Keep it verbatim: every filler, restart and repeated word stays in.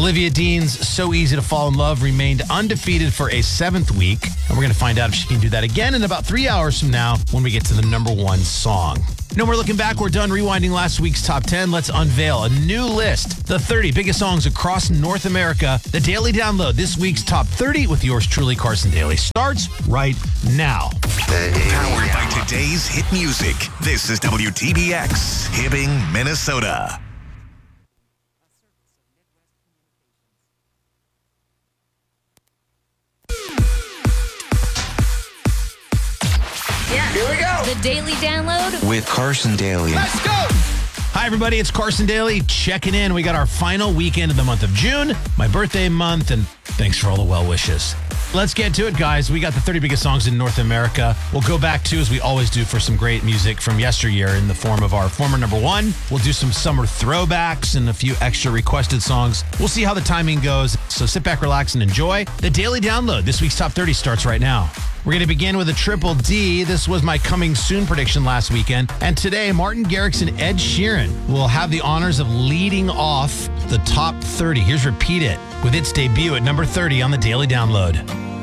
Olivia Dean's So Easy to Fall in Love remained undefeated for a seventh week. And we're going to find out if she can do that again in about three hours from now when we get to the number one song. No more looking back. We're done rewinding last week's top ten. Let's unveil a new list. The thirty biggest songs across North America. The Daily Download. This week's top thirty with yours truly, Carson Daly. Starts right now. Powered by today's hit music. This is W T B X, Hibbing, Minnesota. Yeah. Here we go. The Daily Download with Carson Daly. Let's go. Hi, everybody. It's Carson Daly checking in. We got our final weekend of the month of June, my birthday month, and thanks for all the well wishes. Let's get to it, guys. We got the thirty biggest songs in North America. We'll go back to, as we always do, for some great music from yesteryear in the form of our former number one. We'll do some summer throwbacks and a few extra requested songs. We'll see how the timing goes. So sit back, relax, and enjoy. The Daily Download. This week's top thirty starts right now. We're going to begin with a triple D. This was my coming soon prediction last weekend. And today, Martin Garrix and Ed Sheeran will have the honors of leading off the top thirty. Here's Repeat It with its debut at number thirty on the Daily Download.